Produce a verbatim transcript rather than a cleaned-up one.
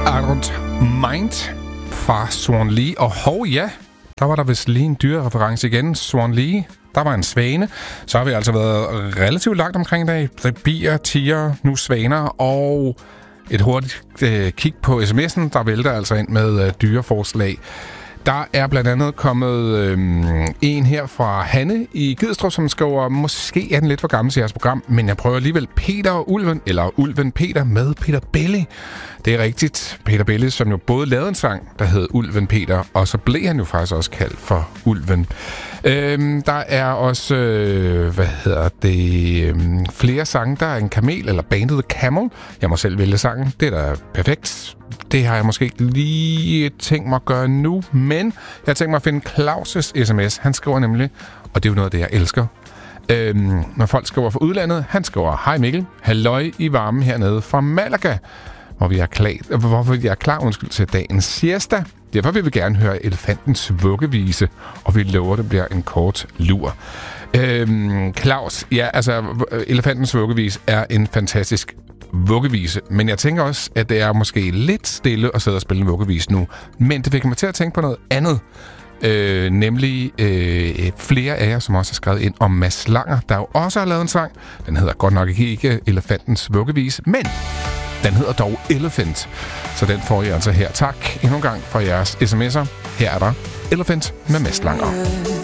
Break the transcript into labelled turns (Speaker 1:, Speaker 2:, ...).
Speaker 1: I Don't Mind fra Swan Lee. Og hov ja, der var der vist lige en dyrereference igen. Swan Lee, der var en svane. Så har vi altså været relativt langt omkring i dag. Der er bier, tiger, nu svaner og et hurtigt øh, kig på sms'en. Der vælter altså ind med øh, dyreforslag. Der er blandt andet kommet øhm, en her fra Hanne i Gidstrup, som skriver, måske er den lidt for gammel til jeres program, men jeg prøver alligevel Peter og Ulven, eller Ulven Peter med Peter Belli. Det er rigtigt. Peter Belli, som jo både lavede en sang, der hed Ulven Peter, og så blev han jo faktisk også kaldt for Ulven. Øhm, der er også, øh, hvad hedder det, øhm, flere sange. Der er en kamel, eller bandet The Camel. Jeg må selv vælge sangen. Det er da perfekt. Det har jeg måske ikke lige tænkt mig at gøre nu, men jeg har tænkt mig at finde Claus' sms. Han skriver nemlig, og det er jo noget af det, jeg elsker, øhm, når folk skriver fra udlandet. Han skriver, hej Mikkel, halløj i varmen hernede fra Malaga, hvor vi er klar, hvor vi er klar undskyld, til dagens siesta. Derfor vil vi gerne høre Elefantens vuggevise, og vi lover, det bliver en kort lur. Øhm, Claus, ja, altså Elefantens vuggevise er en fantastisk vuggevise, men jeg tænker også, at det er måske lidt stille at sidde og spille en vuggevise nu. Men det fik mig til at tænke på noget andet. Øh, nemlig øh, flere af jer, som også har skrevet ind om Mads Langer, der jo også har lavet en sang. Den hedder godt nok ikke Elefantens vuggevise, men den hedder dog Elephant. Så den får I altså her. Tak endnu en gang for jeres sms'er. Her er der Elephant med Mads Langer.